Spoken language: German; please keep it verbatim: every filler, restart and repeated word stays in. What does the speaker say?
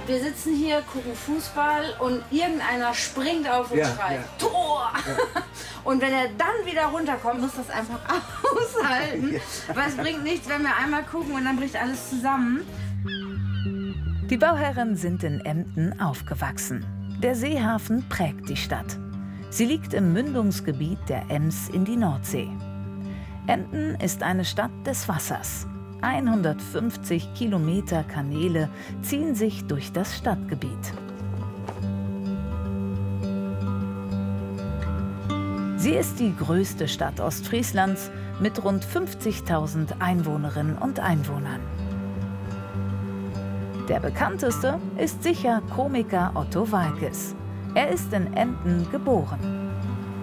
Wir sitzen hier, gucken Fußball und irgendeiner springt auf und Ja, schreit, ja. Tor! Ja. Und wenn er dann wieder runterkommt, muss das einfach aushalten. Ja. Weil es bringt nichts, wenn wir einmal gucken und dann bricht alles zusammen. Die Bauherren sind in Emden aufgewachsen. Der Seehafen prägt die Stadt. Sie liegt im Mündungsgebiet der Ems in die Nordsee. Emden ist eine Stadt des Wassers. hundertfünfzig Kilometer Kanäle ziehen sich durch das Stadtgebiet. Sie ist die größte Stadt Ostfrieslands mit rund fünfzigtausend Einwohnerinnen und Einwohnern. Der bekannteste ist sicher Komiker Otto Waalkes. Er ist in Emden geboren.